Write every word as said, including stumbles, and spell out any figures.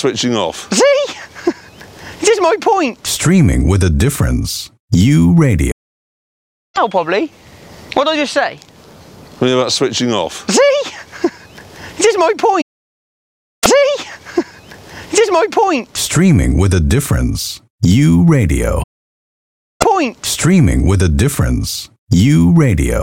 switching off? See? This is my point. Streaming with a difference. U Radio. Oh, probably. What did I just say? What about switching off? See? This is my point. See? This is my point. Streaming with a difference. U Radio. Point. Streaming with a difference. U Radio.